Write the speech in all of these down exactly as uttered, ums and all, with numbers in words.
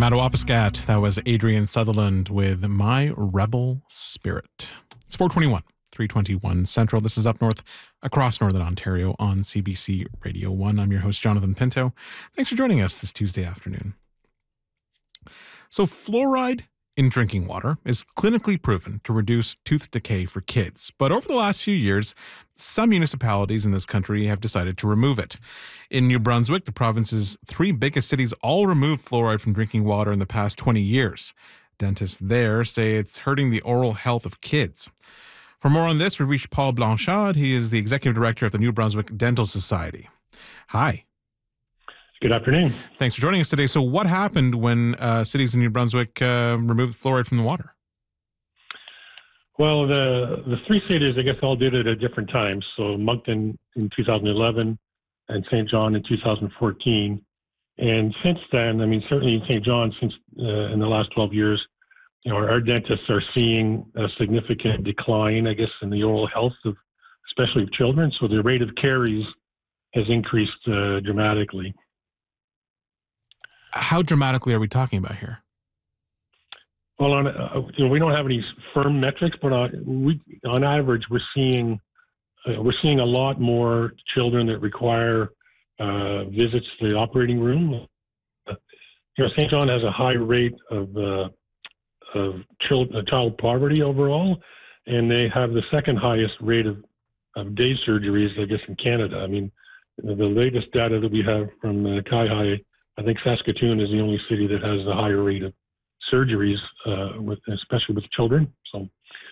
Madawapiskat. That was Adrian Sutherland with My Rebel Spirit. It's four twenty-one, three twenty-one Central. This is Up North across Northern Ontario on C B C Radio one. I'm your host, Jonathan Pinto. Thanks for joining us this Tuesday afternoon. So fluoride in drinking water is clinically proven to reduce tooth decay for kids. But over the last few years, some municipalities in this country have decided to remove it. In New Brunswick, the province's three biggest cities all removed fluoride from drinking water in the past twenty years. Dentists there say it's hurting the oral health of kids. For more on this, we reached Paul Blanchard. He is the executive director of the New Brunswick Dental Society. Hi. Good afternoon. Thanks for joining us today. So what happened when uh, cities in New Brunswick uh, removed fluoride from the water? Well, the the three cities, I guess, all did it at different times. So Moncton in two thousand eleven and Saint John in two thousand fourteen. And since then, I mean, certainly in Saint John, since uh, in the last twelve years, you know, our, our dentists are seeing a significant decline, I guess, in the oral health of, especially of children. So the rate of caries has increased uh, dramatically. How dramatically are we talking about here? Well, on uh, you know, we don't have any firm metrics, but on, we, on average, we're seeing uh, we're seeing a lot more children that require uh, visits to the operating room. Uh, you know, Saint John has a high rate of uh, of child, uh, child poverty overall, and they have the second highest rate of, of day surgeries, I guess, in Canada. I mean, the latest data that we have from uh, Kai I think Saskatoon is the only city that has a higher rate of surgeries, uh, with, especially with children. So,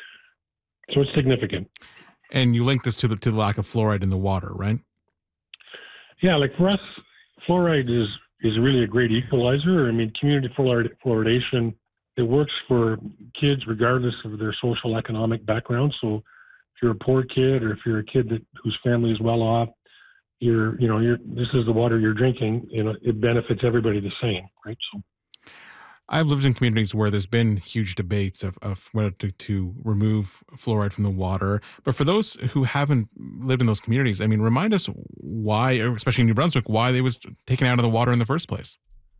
so it's significant. And you link this to the to the lack of fluoride in the water, right? Yeah, like for us, fluoride is is really a great equalizer. I mean, community fluorid, fluoridation, it works for kids regardless of their social economic background. So, if you're a poor kid or if you're a kid that whose family is well off, You're, you know, you're, this is the water you're drinking, you know, it benefits everybody the same, right? So, I've lived in communities where there's been huge debates of, of whether to, to remove fluoride from the water. But for those who haven't lived in those communities, I mean, remind us why, especially in New Brunswick, why it was taken out of the water in the first place.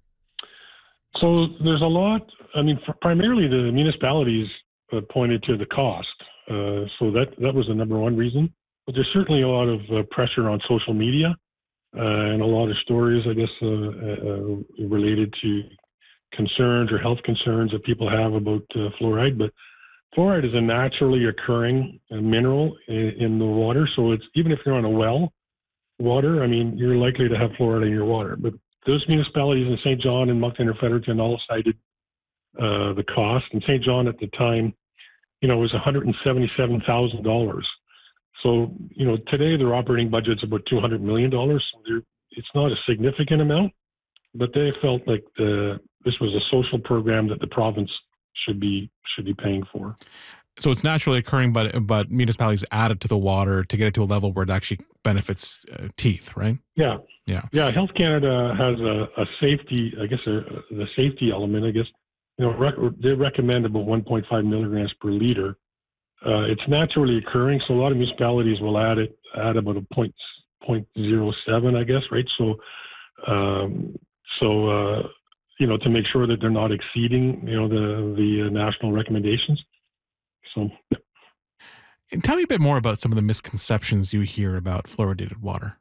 So there's a lot, I mean, for primarily the municipalities uh, pointed to the cost. Uh, so that, that was the number one reason. But there's certainly a lot of uh, pressure on social media uh, and a lot of stories, I guess, uh, uh, related to concerns or health concerns that people have about uh, fluoride. But fluoride is a naturally occurring uh, mineral in, in the water. So it's even if you're on a well water, I mean, you're likely to have fluoride in your water. But those municipalities in Saint John and Moncton and Fredericton all cited uh, the cost. And Saint John at the time, you know, was one hundred seventy-seven thousand dollars. So, you know, today their operating budget's about two hundred million dollars. So it's not a significant amount, but they felt like the, this was a social program that the province should be should be paying for. So it's naturally occurring, but but municipalities add it to the water to get it to a level where it actually benefits uh, teeth, right? Yeah. Yeah. Yeah. Health Canada has a, a safety, I guess, a, the safety element, I guess, you know, rec- they recommend about one point five milligrams per liter. Uh, it's naturally occurring, so a lot of municipalities will add it, add about a point point zero seven, I guess, right? So, um, so uh, you know, to make sure that they're not exceeding, you know, the the uh, national recommendations. So, yeah. And tell me a bit more about some of the misconceptions you hear about fluoridated water.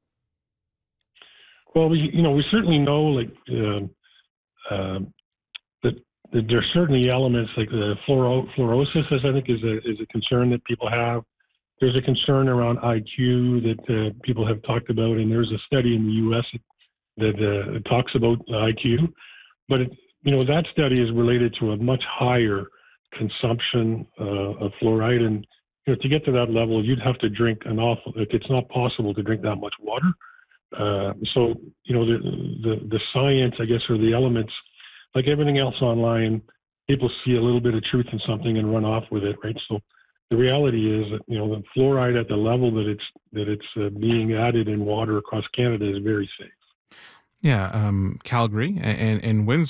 Well, we, you know, we certainly know, like, uh, uh, that. There's certainly elements like the fluoro, fluorosis, I think, is a is a concern that people have. There's a concern around I Q that uh, people have talked about, and there's a study in the U S that uh, talks about I Q. But it, you know, that study is related to a much higher consumption uh, of fluoride, and you know, to get to that level, you'd have to drink an awful. Like, it's not possible to drink that much water. Uh, so you know, the, the the science, I guess, or the elements. Like everything else online, people see a little bit of truth in something and run off with it, right? So the reality is that, you know, the fluoride at the level that it's that it's uh, being added in water across Canada is very safe. Yeah, um, Calgary and, and Windsor